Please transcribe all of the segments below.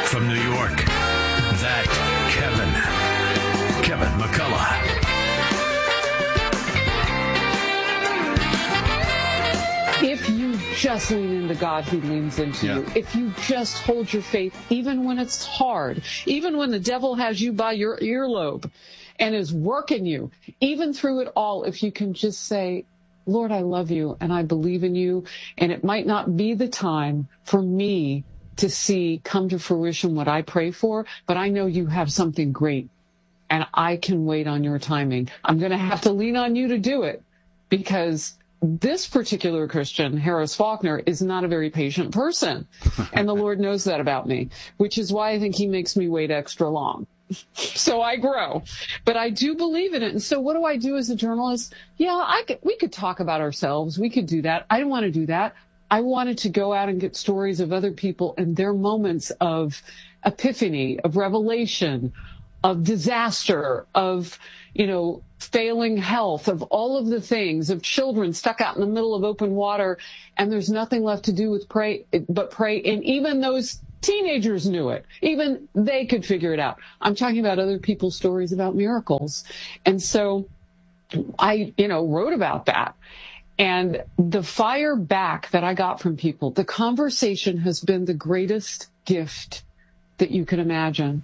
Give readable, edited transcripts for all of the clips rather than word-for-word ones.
From New York, that Kevin McCullough. If you just lean into God, He leans into you. If you just hold your faith, even when it's hard, even when the devil has you by your earlobe and is working you, even through it all, if you can just say, Lord, I love you and I believe in you, and it might not be the time for me to see come to fruition what I pray for, but I know you have something great and I can wait on your timing. I'm going to have to lean on you to do it, because this particular Christian, Harris Faulkner, is not a very patient person. And the Lord knows that about me, which is why I think He makes me wait extra long. So I grow. But I do believe in it. And so what do I do as a journalist? Yeah, we could talk about ourselves. We could do that. I didn't want to do that. I wanted to go out and get stories of other people and their moments of epiphany, of revelation, of disaster, of, failing health, of all of the things, of children stuck out in the middle of open water, and there's nothing left to do but pray. And even those teenagers knew it. Even they could figure it out. I'm talking about other people's stories about miracles. And so I, wrote about that. And the fire back that I got from people, the conversation has been the greatest gift that you can imagine.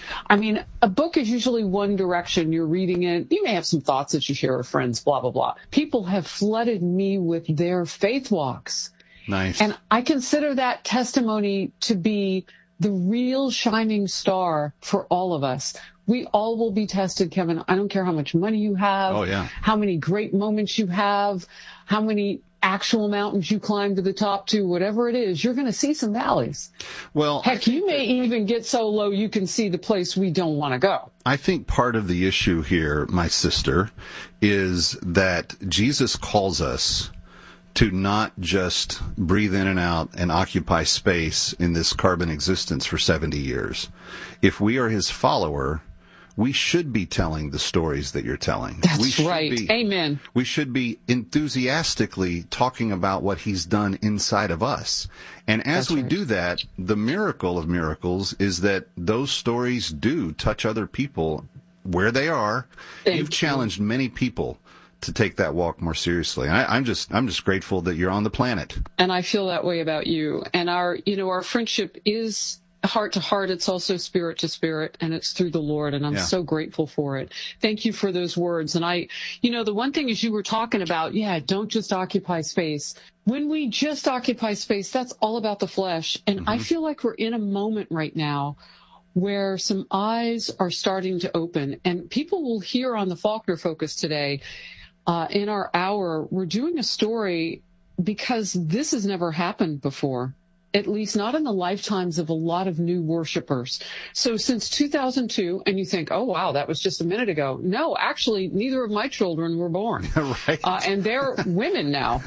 I mean, a book is usually one direction. You're reading it. You may have some thoughts that you share with friends, blah, blah, blah. People have flooded me with their faith walks. Nice. And I consider that testimony to be the real shining star for all of us. We all will be tested, Kevin. I don't care how much money you have, how many great moments you have, how many actual mountains you climb to the top to, whatever it is, you're going to see some valleys. Well, heck, you may even get so low you can see the place we don't want to go. I think part of the issue here, my sister, is that Jesus calls us to not just breathe in and out and occupy space in this carbon existence for 70 years. If we are His follower, we should be telling the stories that you're telling. That's right. Amen. We should be enthusiastically talking about what He's done inside of us. And as we do that, the miracle of miracles is that those stories do touch other people where they are. You've challenged many people to take that walk more seriously. I'm just grateful that you're on the planet. And I feel that way about you. And our friendship is heart to heart. It's also spirit to spirit, and it's through the Lord. And I'm so grateful for it. Thank you for those words. And the one thing is, you were talking about, don't just occupy space. When we just occupy space, that's all about the flesh. And I feel like we're in a moment right now where some eyes are starting to open, and people will hear on the Faulkner Focus today, in our hour, we're doing a story because this has never happened before. At least not in the lifetimes of a lot of new worshipers. So since 2002, and you think, oh, wow, that was just a minute ago. No, actually, neither of my children were born. Right. And they're women now.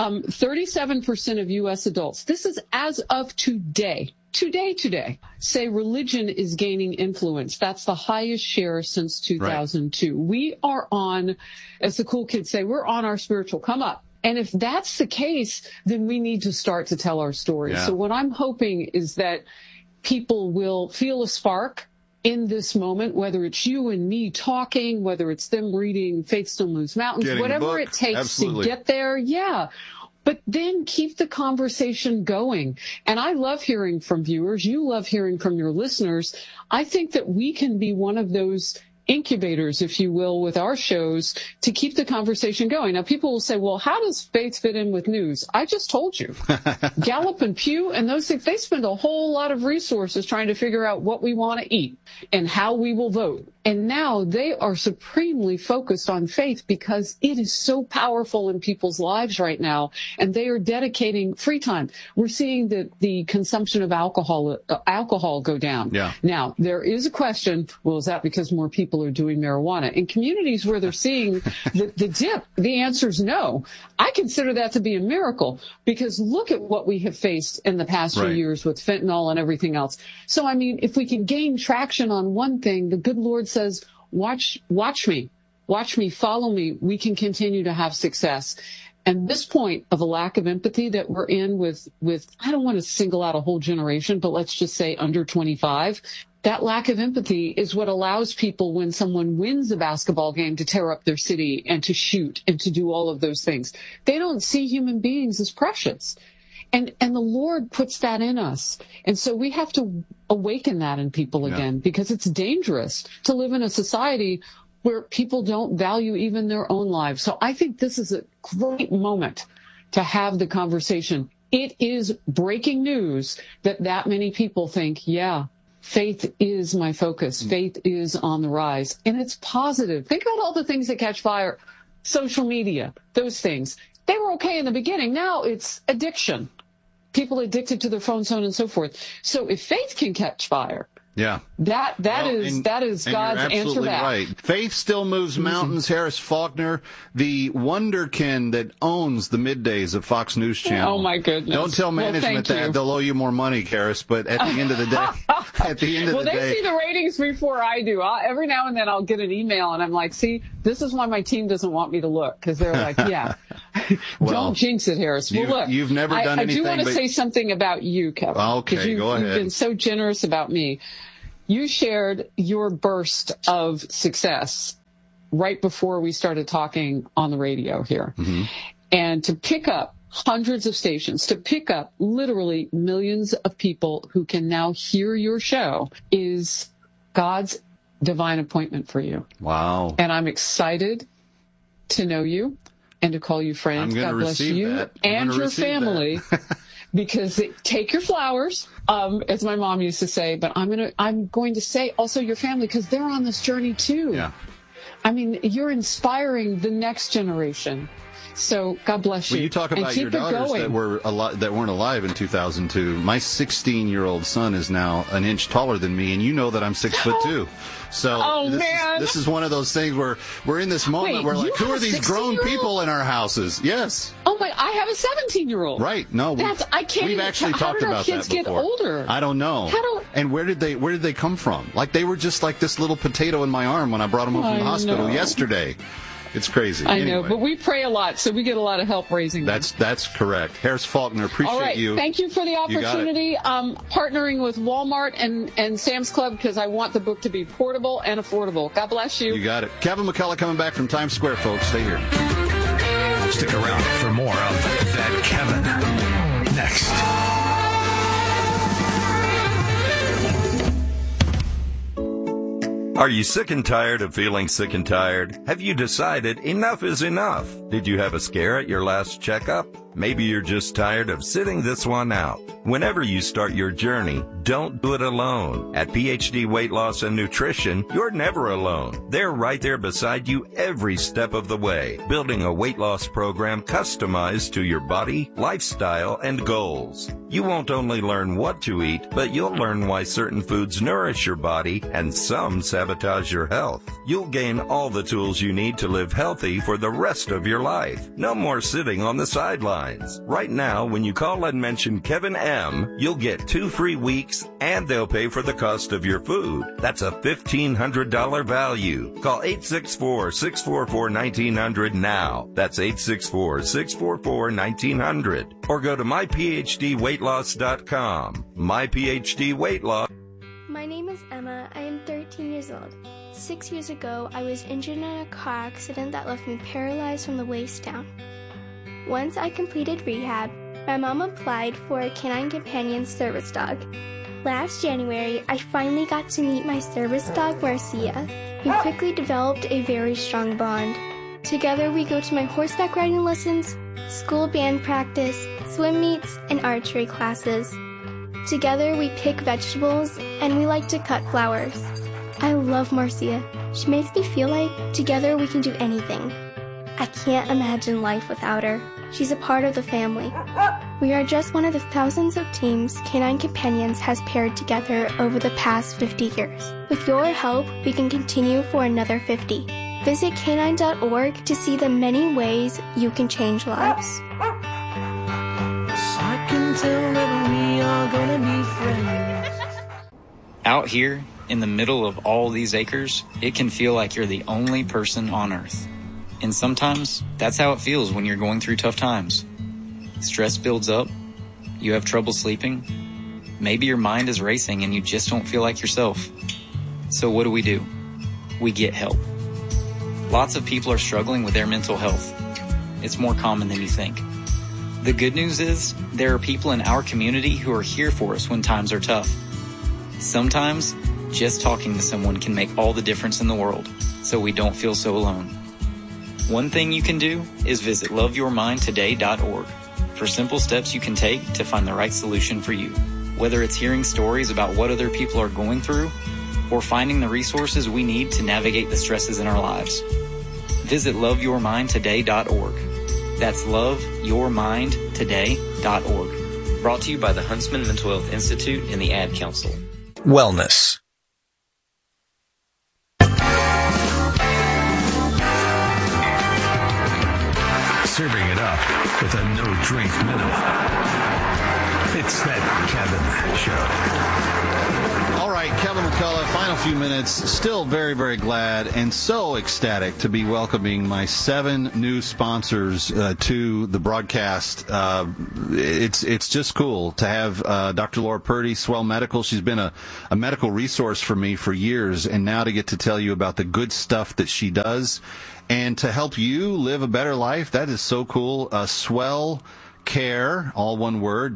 37% of U.S. adults, this is as of today, say religion is gaining influence. That's the highest share since 2002. Right. We are on, as the cool kids say, we're on our spiritual come up. And if that's the case, then we need to start to tell our story. Yeah. So what I'm hoping is that people will feel a spark in this moment, whether it's you and me talking, whether it's them reading Faith Still Moves Mountains, whatever it takes to get there. Yeah. But then keep the conversation going. And I love hearing from viewers. You love hearing from your listeners. I think that we can be one of those incubators, if you will, with our shows to keep the conversation going. Now, people will say, well, how does faith fit in with news? I just told you. Gallup and Pew and those things, they spend a whole lot of resources trying to figure out what we want to eat and how we will vote. And now they are supremely focused on faith because it is so powerful in people's lives right now. And they are dedicating free time. We're seeing the consumption of alcohol go down. Yeah. Now, there is a question, well, is that because more people are doing marijuana? In communities where they're seeing the dip, the answer is no. I consider that to be a miracle because look at what we have faced in the past few years with fentanyl and everything else. So, I mean, if we can gain traction on one thing, the good Lord says, watch me, follow me. We can continue to have success. And this point of a lack of empathy that we're in with, I don't want to single out a whole generation, but let's just say under 25, that lack of empathy is what allows people, when someone wins a basketball game, to tear up their city and to shoot and to do all of those things. They don't see human beings as precious. And the Lord puts that in us. And so we have to awaken that in people again, because it's dangerous to live in a society where people don't value even their own lives. So I think this is a great moment to have the conversation. It is breaking news that many people think, faith is my focus. Faith is on the rise. And it's positive. Think about all the things that catch fire. Social media, those things. They were okay in the beginning. Now it's addiction. People addicted to their phone, so on and so forth. So if faith can catch fire, that is God's answer back. Right. Faith still moves mountains. Harris Faulkner, the wonderkin that owns the middays of Fox News Channel. Oh my goodness! Don't tell management that; they'll owe you more money, Harris. But at the end of the day, they see the ratings before I do. Every now and then I'll get an email, and I'm like, "See, this is why my team doesn't want me to look," because they're like, don't jinx it, Harris. Well, look, you've never done anything. I do want to say something about you, Kevin. Okay, go ahead. You've been so generous about me. You shared your burst of success right before we started talking on the radio here. Mm-hmm. And to pick up hundreds of stations, to pick up literally millions of people who can now hear your show is God's divine appointment for you. Wow. And I'm excited to know you and to call you friend. God bless you and your family. Because take your flowers, as my mom used to say, but I'm going to say also your family, because they're on this journey too. Yeah. I mean, you're inspiring the next generation. So God bless you. Well, you talk about your daughters that weren't alive in 2002. My 16-year-old son is now an inch taller than me, and you know that I'm 6'2". So this is one of those things where we're in this moment where like, who are these grown people in our houses? Yes. Oh my! I have a 17-year-old. Right? No, we've actually talked about that before. How did our kids get older? I don't know. And where did they come from? Like they were just like this little potato in my arm when I brought them home from the hospital yesterday. It's crazy. I know, but we pray a lot, so we get a lot of help raising them. That's correct. Harris Faulkner, appreciate you. Thank you for the opportunity. Partnering with Walmart and Sam's Club because I want the book to be portable and affordable. God bless you. You got it. Kevin McCullough coming back from Times Square, folks. Stay here. Stick around for more of That Kevin next. Are you sick and tired of feeling sick and tired? Have you decided enough is enough? Did you have a scare at your last checkup? Maybe you're just tired of sitting this one out. Whenever you start your journey, don't do it alone. At PhD Weight Loss and Nutrition, you're never alone. They're right there beside you every step of the way, building a weight loss program customized to your body, lifestyle, and goals. You won't only learn what to eat, but you'll learn why certain foods nourish your body and some sabotage your health. You'll gain all the tools you need to live healthy for the rest of your life. No more sitting on the sidelines. Right now, when you call and mention Kevin M., you'll get 2 free weeks and they'll pay for the cost of your food. That's a $1,500 value. Call 864-644-1900 now. That's 864-644-1900. Or go to myphdweightloss.com. MyPhDWeightLoss. My name is Emma. I am 13 years old. 6 years ago, I was injured in a car accident that left me paralyzed from the waist down. Once I completed rehab, my mom applied for a Canine Companion service dog. Last January, I finally got to meet my service dog, Marcia. We quickly developed a very strong bond. Together, we go to my horseback riding lessons, school band practice, swim meets, and archery classes. Together, we pick vegetables, and we like to cut flowers. I love Marcia. She makes me feel like together we can do anything. I can't imagine life without her. She's a part of the family. We are just one of the thousands of teams Canine Companions has paired together over the past 50 years. With your help, we can continue for another 50. Visit canine.org to see the many ways you can change lives. I can tell that we are gonna be friends. Out here, in the middle of all these acres, it can feel like you're the only person on Earth. And sometimes that's how it feels when you're going through tough times. Stress builds up, you have trouble sleeping, maybe your mind is racing and you just don't feel like yourself. So what do? We get help. Lots of people are struggling with their mental health. It's more common than you think. The good news is there are people in our community who are here for us when times are tough. Sometimes just talking to someone can make all the difference in the world, so we don't feel so alone. One thing you can do is visit loveyourmindtoday.org for simple steps you can take to find the right solution for you. Whether it's hearing stories about what other people are going through or finding the resources we need to navigate the stresses in our lives. Visit loveyourmindtoday.org. That's loveyourmindtoday.org. Brought to you by the Huntsman Mental Health Institute and the Ad Council. Wellness. Serving it up with a no-drink minimum. It's that Kevin Show. All right, Kevin McCullough, final few minutes. Still very, very glad and so ecstatic to be welcoming my 7 new sponsors to the broadcast. It's just cool to have Dr. Laura Purdy, Swell Medical. She's been a medical resource for me for years, and now to get to tell you about the good stuff that she does and to help you live a better life. That is so cool. Swell Care, all one word,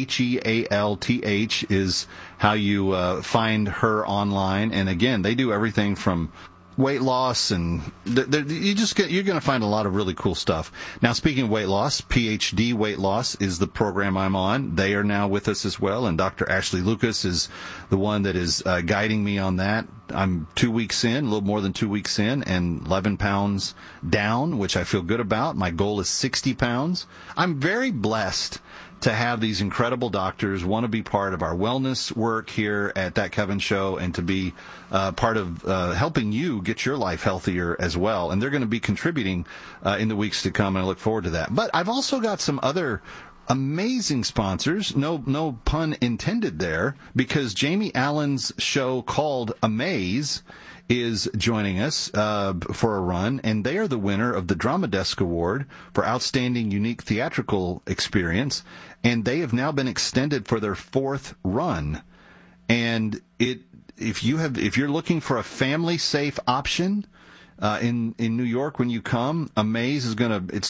.HEALTH is how you find her online. And again, they do everything from weight loss, and you're going to find a lot of really cool stuff. Now, speaking of weight loss, PhD Weight Loss is the program I'm on. They are now with us as well, and Dr. Ashley Lucas is the one that is guiding me on that. I'm 2 weeks in, a little more than 2 weeks in, and 11 pounds down, which I feel good about. My goal is 60 pounds. I'm very blessed to have these incredible doctors want to be part of our wellness work here at That Kevin Show, and to be part of helping you get your life healthier as well. And they're going to be contributing in the weeks to come, and I look forward to that. But I've also got some other amazing sponsors, no pun intended there, because Jamie Allen's show called Amaze is joining us for a run, and they are the winner of the Drama Desk Award for Outstanding Unique Theatrical Experience, and they have now been extended for their 4th run. And if you're looking for a family safe option in New York when you come, Amaze is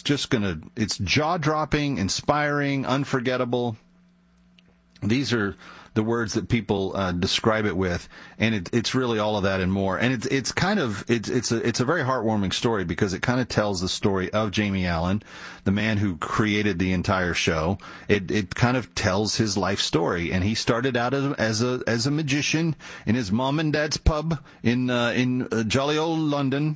it's jaw-dropping, inspiring, unforgettable. These are the words that people describe it with, and it's really all of that and more. And it's a very heartwarming story, because it kind of tells the story of Jamie Allen, the man who created the entire show. It kind of tells his life story, and he started out as a magician in his mom and dad's pub in jolly old London,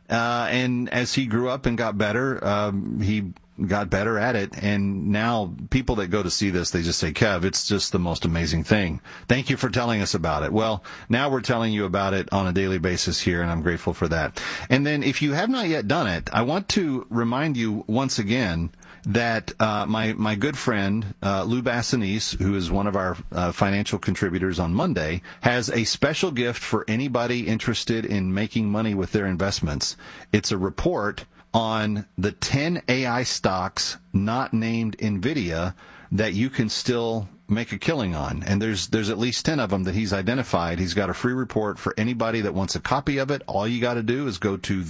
and as he grew up and got better, he got better at it, and now people that go to see this, they just say, Kev, it's just the most amazing thing. Thank you for telling us about it. Well, now we're telling you about it on a daily basis here, and I'm grateful for that. And then if you have not yet done it, I want to remind you once again that my good friend Lou Bassanese, who is one of our financial contributors on Monday, has a special gift for anybody interested in making money with their investments. It's a report on the 10 AI stocks not named NVIDIA that you can still make a killing on. And there's at least 10 of them that he's identified. He's got a free report for anybody that wants a copy of it. All you got to do is go to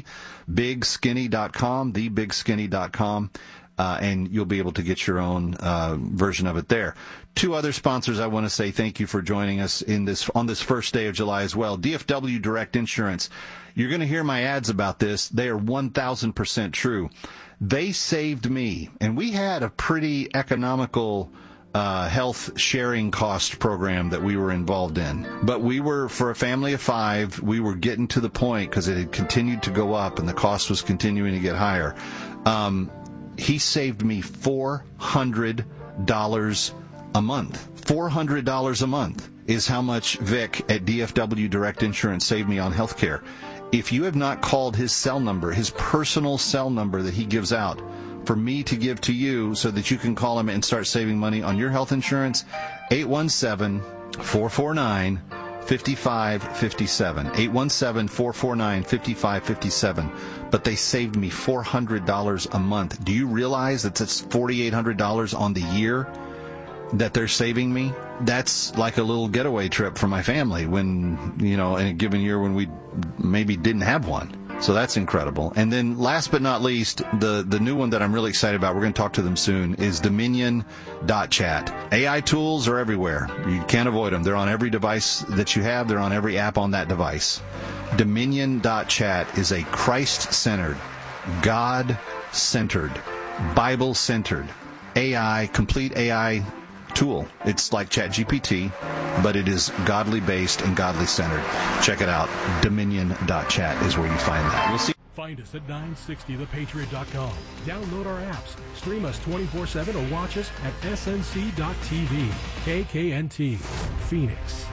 thebigskinny.com, and you'll be able to get your own version of it there. 2 other sponsors I want to say thank you for joining us on this first day of July as well. DFW Direct Insurance. You're going to hear my ads about this. They are 1,000% true. They saved me, and we had a pretty economical health sharing cost program that we were involved in. But we were, for a family of 5, we were getting to the point, because it had continued to go up and the cost was continuing to get higher. He saved me $400 a month. $400 a month is how much Vic at DFW Direct Insurance saved me on health care. If you have not called his cell number, his personal cell number that he gives out for me to give to you so that you can call him and start saving money on your health insurance, 817-449 5557. 817-449-5557. But they saved me $400 a month. Do you realize that it's $4,800 on the year that they're saving me? That's like a little getaway trip for my family when, in a given year when we maybe didn't have one. So that's incredible. And then last but not least, the new one that I'm really excited about, we're going to talk to them soon, is Dominion.chat. AI tools are everywhere. You can't avoid them. They're on every device that you have. They're on every app on that device. Dominion.chat is a Christ-centered, God-centered, Bible-centered AI, complete AI tool. It's like ChatGPT, but it is godly based and godly centered. Check it out. Dominion.chat is where you find that. We'll see. Find us at 960thepatriot.com. Download our apps, stream us 24/7, or watch us at snc.tv. KKNT, Phoenix.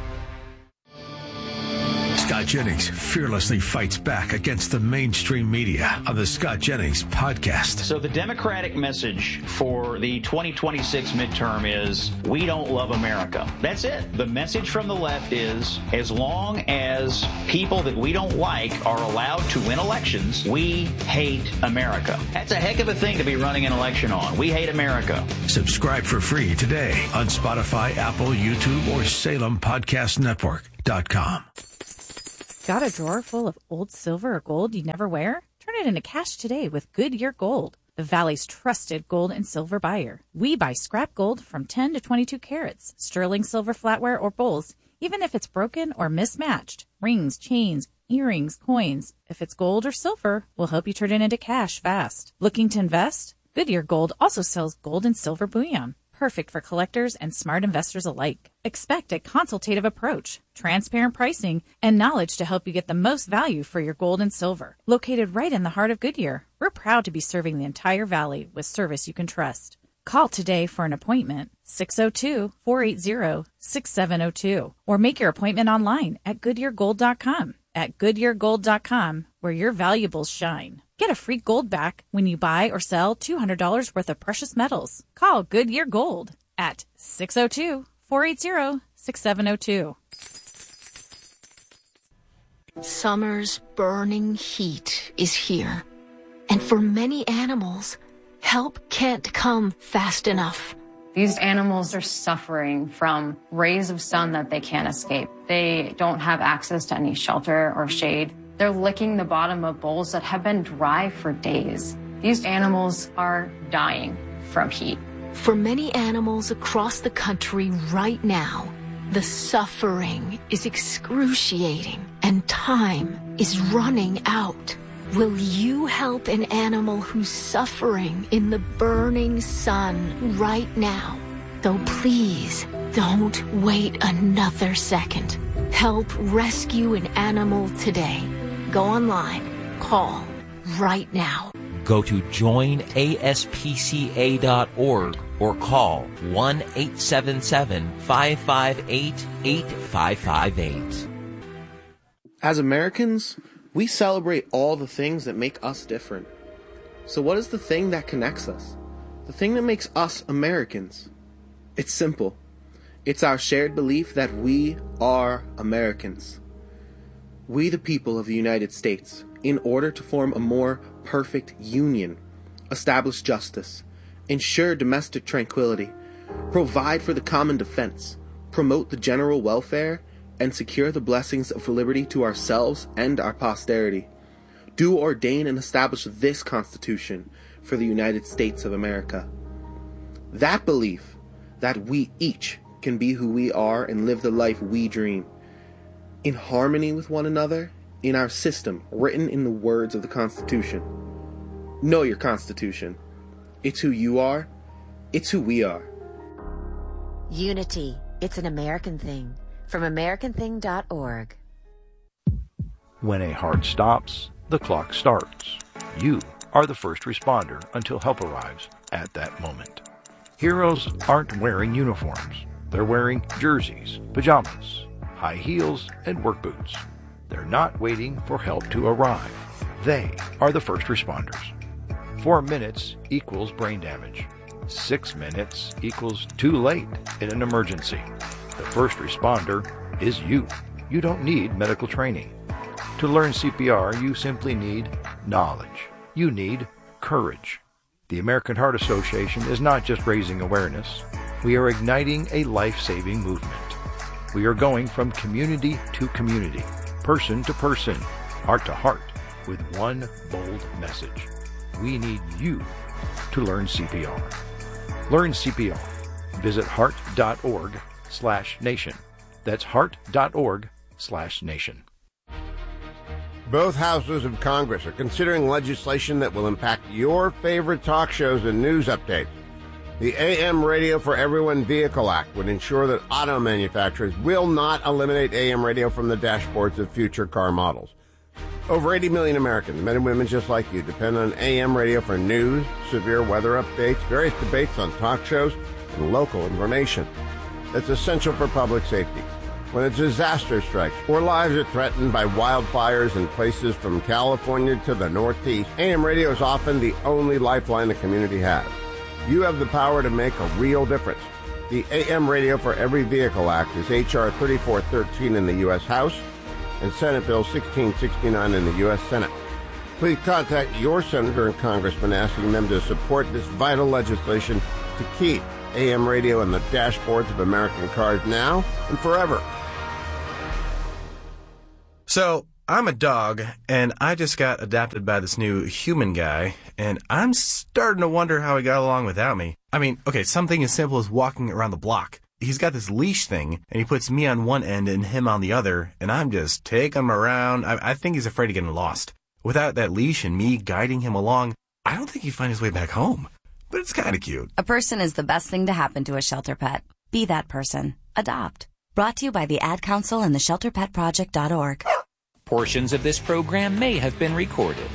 Scott Jennings fearlessly fights back against the mainstream media on the Scott Jennings podcast. So the Democratic message for the 2026 midterm is, we don't love America. That's it. The message from the left is, as long as people that we don't like are allowed to win elections, we hate America. That's a heck of a thing to be running an election on. We hate America. Subscribe for free today on Spotify, Apple, YouTube, or SalemPodcastNetwork.com. Got a drawer full of old silver or gold you never wear? Turn it into cash today with Goodyear Gold, the Valley's trusted gold and silver buyer. We buy scrap gold from 10 to 22 carats, sterling silver flatware or bowls, even if it's broken or mismatched. Rings, chains, earrings, coins. If it's gold or silver, we'll help you turn it into cash fast. Looking to invest? Goodyear Gold also sells gold and silver bullion. Perfect for collectors and smart investors alike. Expect a consultative approach, transparent pricing, and knowledge to help you get the most value for your gold and silver. Located right in the heart of Goodyear, we're proud to be serving the entire valley with service you can trust. Call today for an appointment, 602-480-6702, or make your appointment online at GoodyearGold.com. At GoodyearGold.com, where your valuables shine. Get a free gold back when you buy or sell $200 worth of precious metals. Call Goodyear Gold at 602-480-6702. Summer's burning heat is here. And for many animals, help can't come fast enough. These animals are suffering from rays of sun that they can't escape. They don't have access to any shelter or shade. They're licking the bottom of bowls that have been dry for days. These animals are dying from heat. For many animals across the country right now, the suffering is excruciating and time is running out. Will you help an animal who's suffering in the burning sun right now? So please, don't wait another second. Help rescue an animal today. Go online. Call right now. Go to joinaspca.org or call 1-877-558-8558. As Americans, we celebrate all the things that make us different. So what is the thing that connects us? The thing that makes us Americans? It's simple. It's our shared belief that we are Americans. We, the people of the United States, in order to form a more perfect union, establish justice, ensure domestic tranquility, provide for the common defense, promote the general welfare, and secure the blessings of liberty to ourselves and our posterity, do ordain and establish this Constitution for the United States of America. That belief that we each can be who we are and live the life we dream, in harmony with one another, in our system, written in the words of the Constitution. Know your Constitution. It's who you are. It's who we are. Unity. It's an American thing. From AmericanThing.org. When a heart stops, the clock starts. You are the first responder until help arrives at that moment. Heroes aren't wearing uniforms. They're wearing jerseys, pajamas, high heels, and work boots. They're not waiting for help to arrive. They are the first responders. 4 minutes equals brain damage. 6 minutes equals too late in an emergency. The first responder is you. you don't need medical training. To learn CPR, you simply need knowledge. You need courage. The American Heart Association is not just raising awareness. We are igniting a life-saving movement. We are going from community to community, person to person, heart to heart, with one bold message. We need you to learn CPR. Learn CPR. Visit heart.org/nation. That's heart.org/nation. Both houses of Congress are considering legislation that will impact your favorite talk shows and news updates. The AM Radio for Everyone Vehicle Act would ensure that auto manufacturers will not eliminate AM radio from the dashboards of future car models. Over 80 million Americans, men and women just like you, depend on AM radio for news, severe weather updates, various debates on talk shows, and local information. It's essential for public safety. When a disaster strikes or lives are threatened by wildfires in places from California to the Northeast, AM radio is often the only lifeline the community has. You have the power to make a real difference. The AM Radio for Every Vehicle Act is H.R. 3413 in the U.S. House and Senate Bill 1669 in the U.S. Senate. Please contact your senator and congressman asking them to support this vital legislation to keep AM radio in the dashboards of American cars now and forever. So, I'm a dog, and I just got adopted by this new human guy, and I'm starting to wonder how he got along without me. I mean, okay, something as simple as walking around the block. He's got this leash thing, and he puts me on one end and him on the other, and I'm just taking him around. I think he's afraid of getting lost. Without that leash and me guiding him along, I don't think he'd find his way back home. But it's kind of cute. A person is the best thing to happen to a shelter pet. Be that person. Adopt. Brought to you by the Ad Council and the ShelterPetProject.org. Portions of this program may have been recorded.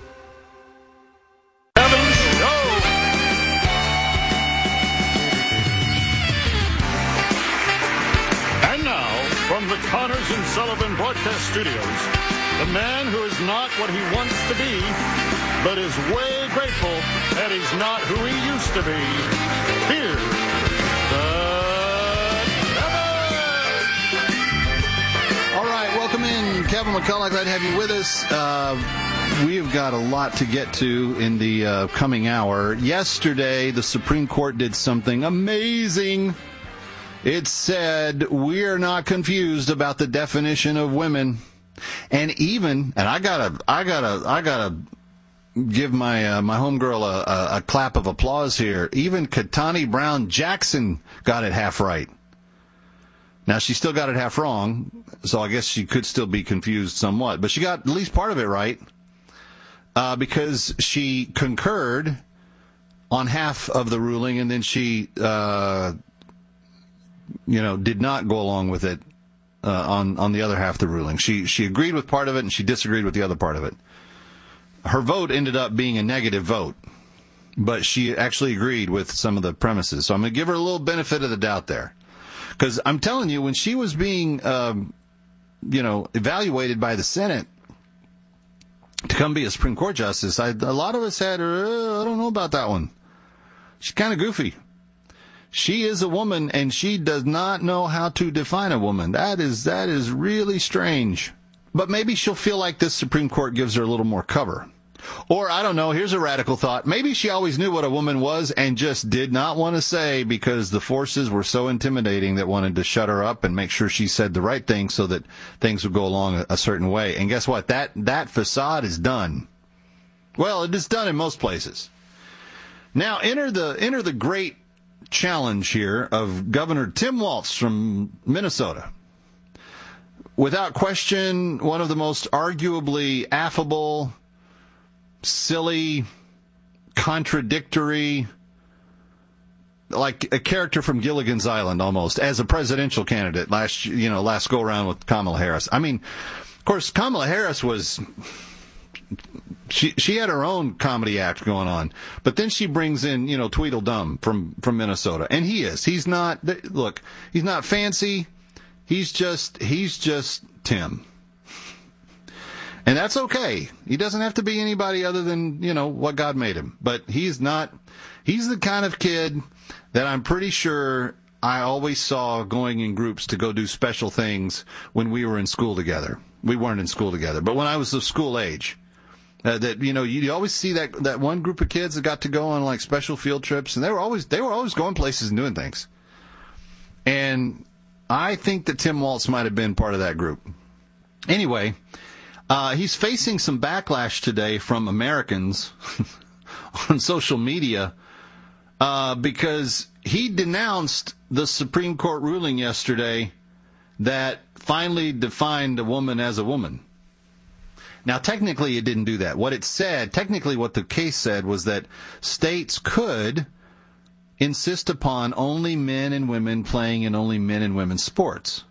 And now, from the Connors and Sullivan Broadcast Studios, the man who is not what he wants to be, but is way grateful that he's not who he used to be. Here's All right, welcome in, Kevin McCullough. Glad to have you with us. We've got a lot to get to in the coming hour. Yesterday, the Supreme Court did something amazing. It said we're not confused about the definition of women, and I gotta give my my homegirl a clap of applause here. Even Ketanji Brown Jackson got it half right. Now, she still got it half wrong, so I guess she could still be confused somewhat. But she got at least part of it right because she concurred on half of the ruling, and then she, did not go along with it on the other half of the ruling. She agreed with part of it, and she disagreed with the other part of it. Her vote ended up being a negative vote, but she actually agreed with some of the premises. So I'm going to give her a little benefit of the doubt there. Because I'm telling you, when she was being, evaluated by the Senate to come be a Supreme Court justice, a lot of us had her, I don't know about that one. She's kind of goofy. She is a woman, and she does not know how to define a woman. That is really strange. But maybe she'll feel like this Supreme Court gives her a little more cover. Or, I don't know, here's a radical thought. Maybe she always knew what a woman was and just did not want to say because the forces were so intimidating that wanted to shut her up and make sure she said the right thing so that things would go along a certain way. And guess what? That facade is done. Well, it is done in most places. Now, enter the great challenge here of Governor Tim Walz from Minnesota. Without question, one of the most arguably affable, silly, contradictory, like a character from Gilligan's Island almost, as a presidential candidate last go around with Kamala Harris. I mean, of course, Kamala Harris was, she had her own comedy act going on, but then she brings in, Tweedledum from Minnesota, and he's not fancy, he's just Tim. And that's okay. He doesn't have to be anybody other than, what God made him. But he's the kind of kid that I'm pretty sure I always saw going in groups to go do special things when we were in school together. We weren't in school together, but when I was of school age, you always see that one group of kids that got to go on like special field trips, and they were always going places and doing things. And I think that Tim Walz might have been part of that group. Anyway, he's facing some backlash today from Americans on social media because he denounced the Supreme Court ruling yesterday that finally defined a woman as a woman. Now, technically, it didn't do that. What the case said was that states could insist upon only men and women playing in only men and women's sports.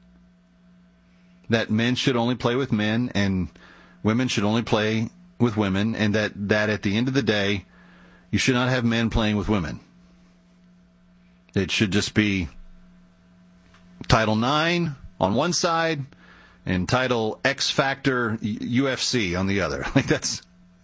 That men should only play with men and women should only play with women, and that at the end of the day, you should not have men playing with women. It should just be Title IX on one side and Title X Factor UFC on the other. Like that's...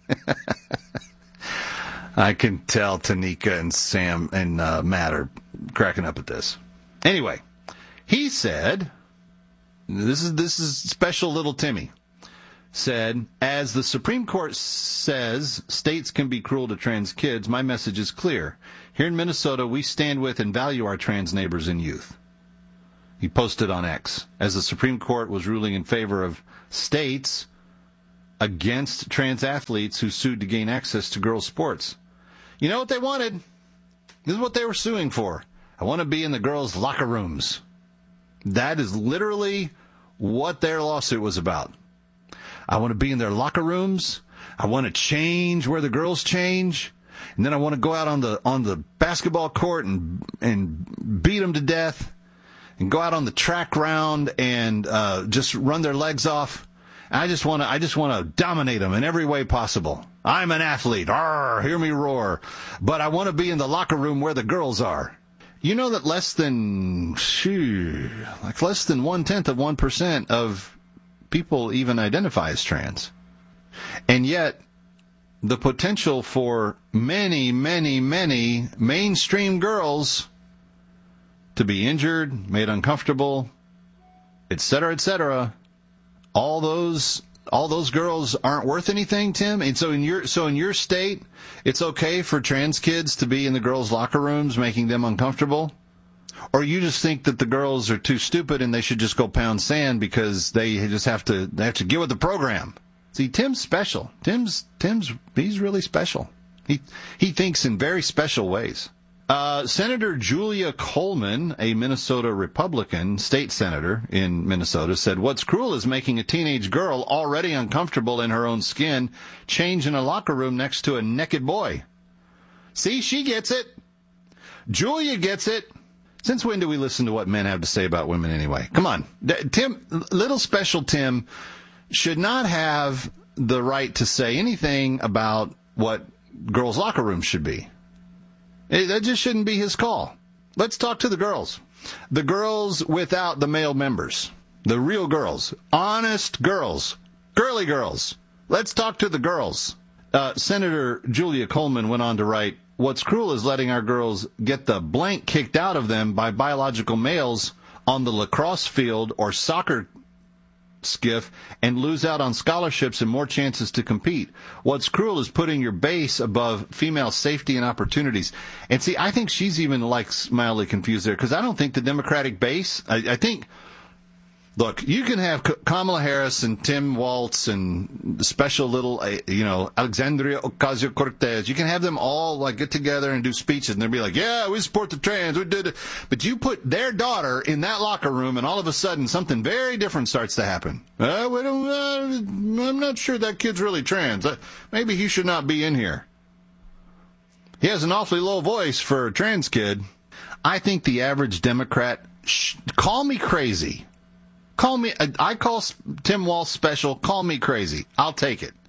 I can tell Tanika and Sam and Matt are cracking up at this. Anyway, he said, this is special little Timmy, said, as the Supreme Court says states can be cruel to trans kids, my message is clear. Here in Minnesota, we stand with and value our trans neighbors and youth. He posted on X, as the Supreme Court was ruling in favor of states against trans athletes who sued to gain access to girls' sports. You know what they wanted? This is what they were suing for. I want to be in the girls' locker rooms. That is literally what their lawsuit was about. I want to be in their locker rooms. I want to change where the girls change. And then I want to go out on the basketball court and beat them to death. And go out on the track round and just run their legs off. I just want to dominate them in every way possible. I'm an athlete. Arr, hear me roar. But I want to be in the locker room where the girls are. You know that less than 1/10% of people even identify as trans. And yet, the potential for many, many, many mainstream girls to be injured, made uncomfortable, etc., all those girls aren't worth anything, Tim. And so in your state, it's okay for trans kids to be in the girls' locker rooms, making them uncomfortable, or you just think that the girls are too stupid and they should just go pound sand because they have to get with the program. See, Tim's special. He's really special. He thinks in very special ways. Senator Julia Coleman, a Minnesota Republican state senator in Minnesota, said, what's cruel is making a teenage girl already uncomfortable in her own skin change in a locker room next to a naked boy. See, she gets it. Julia gets it. Since when do we listen to what men have to say about women anyway? Come on. Tim, little special Tim should not have the right to say anything about what girls' locker rooms should be. That just shouldn't be his call. Let's talk to the girls. The girls without the male members. The real girls. Honest girls. Girly girls. Let's talk to the girls. Senator Julia Coleman went on to write, what's cruel is letting our girls get the blank kicked out of them by biological males on the lacrosse field or soccer skiff and lose out on scholarships and more chances to compete. What's cruel is putting your base above female safety and opportunities. And see, I think she's even like mildly confused there because I don't think the Democratic base, I think, look, you can have Kamala Harris and Tim Walz and special little, Alexandria Ocasio-Cortez. You can have them all like get together and do speeches, and they'll be like, yeah, we support the trans, we did it. But you put their daughter in that locker room, and all of a sudden something very different starts to happen. I'm not sure that kid's really trans. Maybe he should not be in here. He has an awfully low voice for a trans kid. I think the average Democrat, call me crazy. I call Tim Walz special. Call me crazy. I'll take it.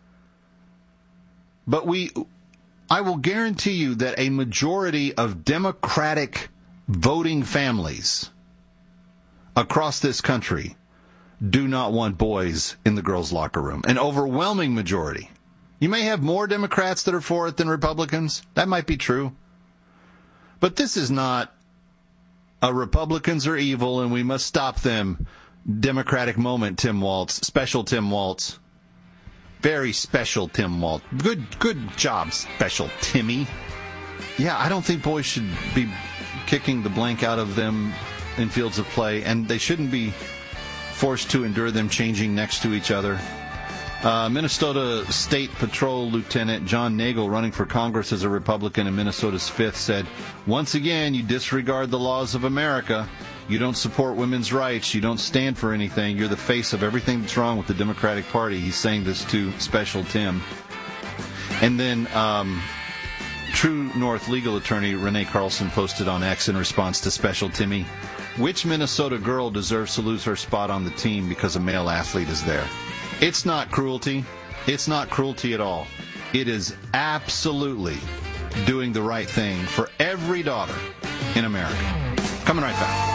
But I will guarantee you that a majority of Democratic voting families across this country do not want boys in the girls' locker room. An overwhelming majority. You may have more Democrats that are for it than Republicans. That might be true. But this is not Republicans are evil and we must stop them. Democratic moment, Tim Waltz. Special Tim Waltz. Very special Tim Waltz. Good job, special Timmy. Yeah, I don't think boys should be kicking the blank out of them in fields of play, and they shouldn't be forced to endure them changing next to each other. Minnesota State Patrol Lieutenant John Nagel, running for Congress as a Republican in Minnesota's 5th, said, "Once again, you disregard the laws of America. You don't support women's rights. You don't stand for anything. You're the face of everything that's wrong with the Democratic Party." He's saying this to Special Tim. And then True North legal attorney Renee Carlson posted on X in response to Special Timmy, "Which Minnesota girl deserves to lose her spot on the team because a male athlete is there?" It's not cruelty. It's not cruelty at all. It is absolutely doing the right thing for every daughter in America. Coming right back.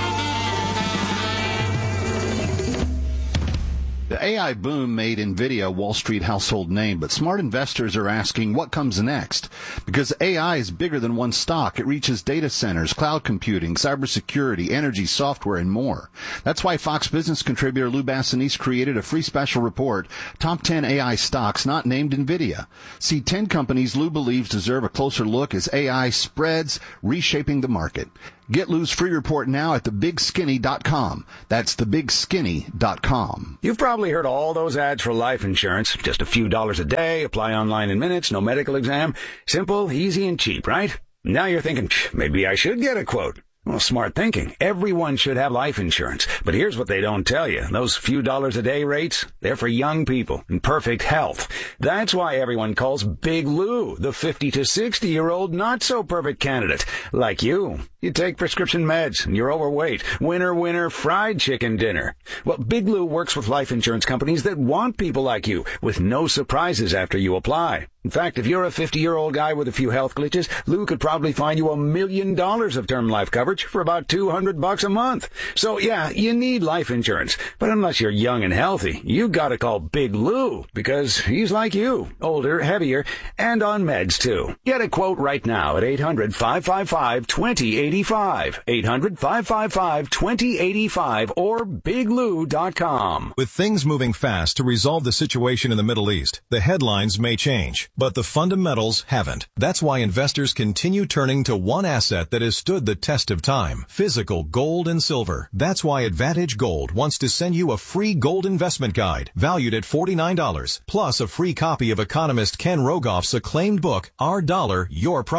The AI boom made NVIDIA a Wall Street household name, but smart investors are asking what comes next. Because AI is bigger than one stock. It reaches data centers, cloud computing, cybersecurity, energy, software, and more. That's why Fox Business contributor Lou Bassanese created a free special report, Top 10 AI Stocks Not Named NVIDIA. See 10 companies Lou believes deserve a closer look as AI spreads, reshaping the market. Get Lou's free report now at thebigskinny.com. That's thebigskinny.com. You've probably heard all those ads for life insurance. Just a few dollars a day, apply online in minutes, no medical exam. Simple, easy, and cheap, right? Now you're thinking, maybe I should get a quote. Well, smart thinking. Everyone should have life insurance. But here's what they don't tell you. Those few dollars a day rates, they're for young people in perfect health. That's why everyone calls Big Lou the 50 to 60-year-old not-so-perfect candidate. Like you. You take prescription meds and you're overweight. Winner, fried chicken dinner. Well, Big Lou works with life insurance companies that want people like you with no surprises after you apply. In fact, if you're a 50-year-old guy with a few health glitches, Lou could probably find you $1 million of term life coverage for about $200 a month. So yeah, you need life insurance. But unless you're young and healthy, you gotta call Big Lou because he's like you, older, heavier, and on meds too. Get a quote right now at 800-555-2085. 800-555-2085 or biglou.com. With things moving fast to resolve the situation in the Middle East, the headlines may change, but the fundamentals haven't. That's why investors continue turning to one asset that has stood the test of time: physical gold and silver. That's why Advantage Gold wants to send you a free gold investment guide valued at $49, plus a free copy of economist Ken Rogoff's acclaimed book, Our Dollar, Your Price.